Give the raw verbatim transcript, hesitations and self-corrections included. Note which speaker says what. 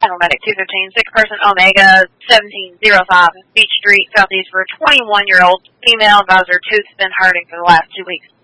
Speaker 1: Medic two fifteen, sick person Omega seventeen oh five, Beach Street, Southeast, for a twenty-one-year-old female advisor. Tooth's been hurting for the last two weeks.